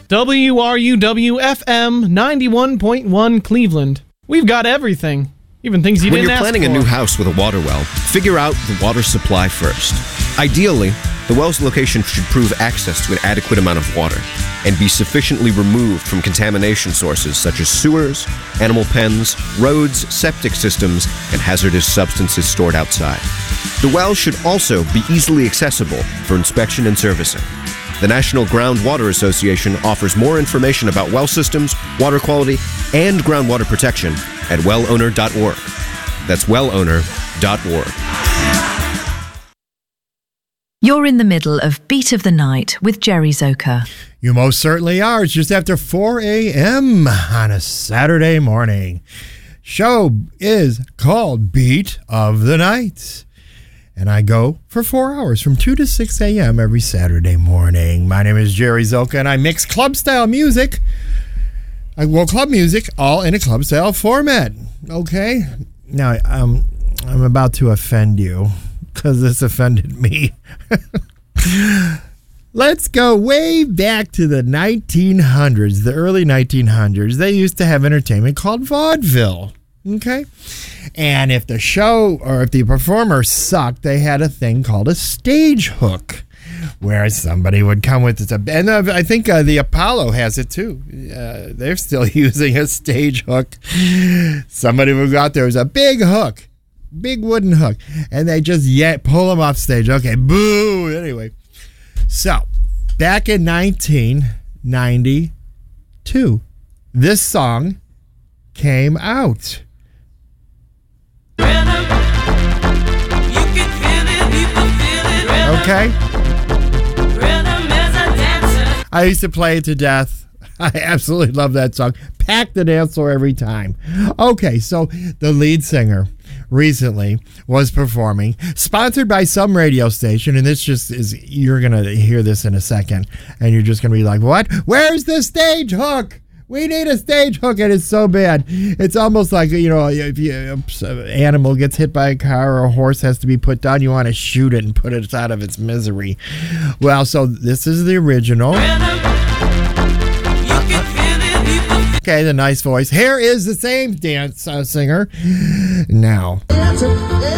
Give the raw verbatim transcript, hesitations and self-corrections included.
W R U W F M ninety-one point one Cleveland. We've got everything, even things you When didn't you're ask planning for. a new house with a water well, figure out the water supply first. Ideally, the well's location should prove access to an adequate amount of water and be sufficiently removed from contamination sources such as sewers, animal pens, roads, septic systems, and hazardous substances stored outside. The well should also be easily accessible for inspection and servicing. The National Groundwater Association offers more information about well systems, water quality, and groundwater protection at well owner dot org. That's well owner dot org. You're in the middle of Beat of the Night with Jerry Zucker. You most certainly are. It's just after four a.m. on a Saturday morning. Show is called Beat of the Night. And I go for four hours from two to six a.m. every Saturday morning. My name is Jerry Zucker, and I mix club-style music. I, well, club music, all in a club-style format. Okay? Now, um, I'm about to offend you, because this offended me. Let's go way back to the nineteen hundreds, the early nineteen hundreds. They used to have entertainment called vaudeville. Okay? And if the show or if the performer sucked, they had a thing called a stage hook, where somebody would come with this. And uh, I think uh, the Apollo has it too. Uh, they're still using a stage hook. Somebody would go out there with a big hook, big wooden hook, and they just yet pull them off stage. Okay, boo. Anyway, so back in nineteen ninety-two, this song came out. Okay. I used to play it to death. I absolutely love that song. Pack the dance floor every time. Okay, so the lead singer recently was performing, sponsored by some radio station, and this just is, you're going to hear this in a second, and you're just going to be like, what? Where's the stage hook? We need a stage hook, and it's so bad. It's almost like, you know, if you, an animal gets hit by a car or a horse has to be put down, you want to shoot it and put it out of its misery. Well, so this is the original. Okay, the nice voice. Here is the same dance uh, singer now.